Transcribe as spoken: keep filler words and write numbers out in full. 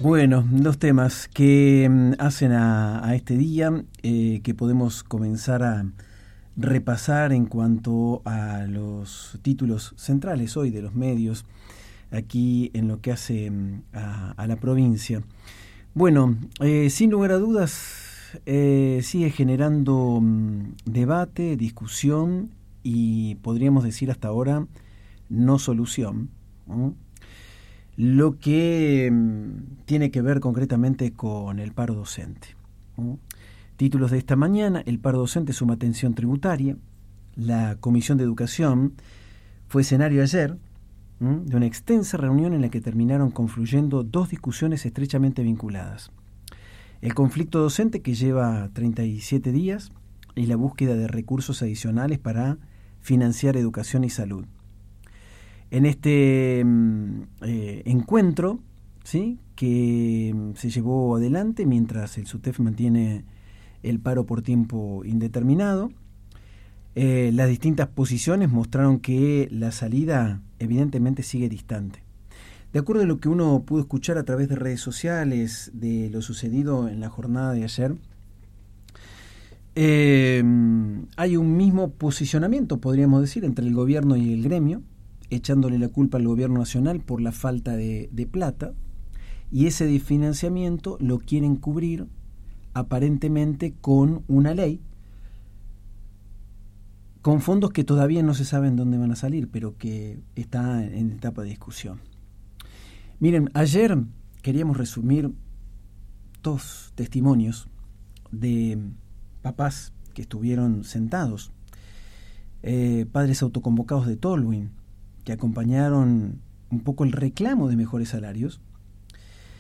Bueno, los temas que mm, hacen a, a este día, eh, que podemos comenzar a repasar en cuanto a los títulos centrales hoy de los medios, aquí en lo que hace mm, a, a la provincia. Bueno, eh, sin lugar a dudas, eh, sigue generando mm, debate, discusión y podríamos decir hasta ahora no solución, ¿no? Lo que mmm, tiene que ver concretamente con el paro docente, ¿no? Títulos de esta mañana: el paro docente suma tensión tributaria. La Comisión de Educación fue escenario ayer ¿no? de una extensa reunión en la que terminaron confluyendo dos discusiones estrechamente vinculadas: el conflicto docente, que lleva treinta y siete días, y la búsqueda de recursos adicionales para financiar educación y salud. En este eh, encuentro, ¿sí? que se llevó adelante mientras el SUTEF mantiene el paro por tiempo indeterminado, eh, las distintas posiciones mostraron que la salida evidentemente sigue distante. De acuerdo a lo que uno pudo escuchar a través de redes sociales de lo sucedido en la jornada de ayer, eh, hay un mismo posicionamiento, podríamos decir, entre el gobierno y el gremio, echándole la culpa al gobierno nacional por la falta de, de plata, y ese financiamiento lo quieren cubrir aparentemente con una ley, con fondos que todavía no se saben dónde van a salir, pero que está en etapa de discusión. Miren, ayer queríamos resumir dos testimonios de papás que estuvieron sentados, eh, padres autoconvocados de Tolwyn, que acompañaron un poco el reclamo de mejores salarios,